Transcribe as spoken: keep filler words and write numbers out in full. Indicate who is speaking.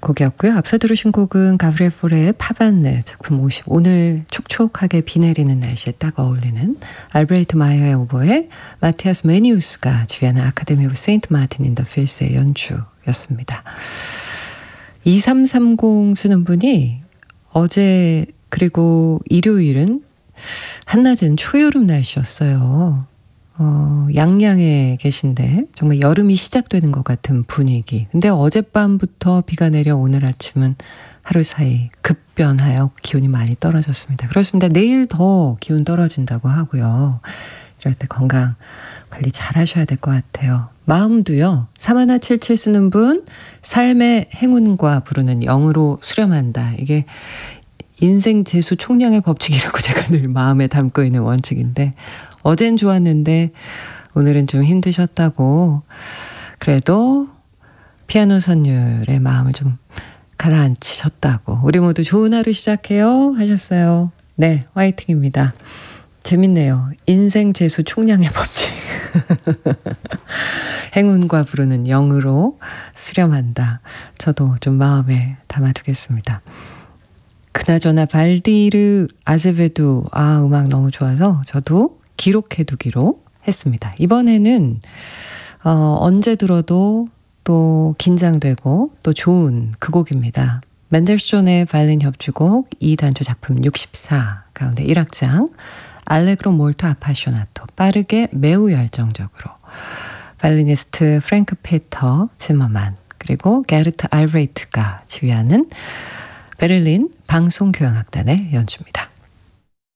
Speaker 1: 곡이었고요. 앞서 들으신 곡은 가브리엘 포레의 파반네 작품 오십. 오늘 촉촉하게 비 내리는 날씨에 딱 어울리는 알브레이트 마이어의 오보에 마티아스 메니우스가 지휘하는 아카데미 오브 세인트 마틴 인 더 필스의 연주였습니다. 이삼삼공 쓰는 분이 어제 그리고 일요일은 한낮은 초여름 날씨였어요. 어, 양양에 계신데 정말 여름이 시작되는 것 같은 분위기. 근데 어젯밤부터 비가 내려 오늘 아침은 하루 사이 급변하여 기온이 많이 떨어졌습니다. 그렇습니다. 내일 더 기온 떨어진다고 하고요. 이럴 때 건강 관리 잘 하셔야 될 것 같아요. 마음도요. 삼일칠칠 쓰는 분, 삶의 행운과 부르는 영으로 수렴한다. 이게 인생 재수 총량의 법칙이라고 제가 늘 마음에 담고 있는 원칙인데 어젠 좋았는데 오늘은 좀 힘드셨다고 그래도 피아노 선율의 마음을 좀 가라앉히셨다고 우리 모두 좋은 하루 시작해요 하셨어요. 네, 화이팅입니다. 재밌네요. 인생 재수 총량의 법칙. 행운과 부르는 영으로 수렴한다. 저도 좀 마음에 담아두겠습니다. 그나저나 발디르 아제베도 아 음악 너무 좋아서 저도 기록해두기로 했습니다. 이번에는 어, 언제 들어도 또 긴장되고 또 좋은 그 곡입니다. 맨델스존의 바이올린 협주곡 이 단조 작품 육십사 가운데 일 악장 알레그로 몰토 아파쇼나토 빠르게 매우 열정적으로 바이올리니스트 프랭크 페터 지머만 그리고 게르트 알브레이트가 지휘하는 베를린 방송교향악단의 연주입니다.